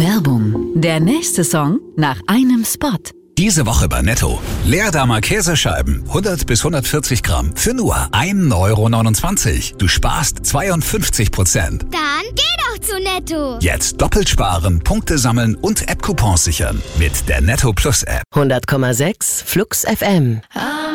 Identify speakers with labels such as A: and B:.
A: Werbung. Der nächste Song nach einem Spot.
B: Diese Woche bei Netto. Leerdamer Käsescheiben, 100 bis 140 Gramm, für nur 1,29 €. Du sparst 52%.
C: Dann geh doch zu Netto.
B: Jetzt doppelt sparen, Punkte sammeln und App-Coupons sichern. Mit der Netto Plus App.
D: 100,6 Flux FM.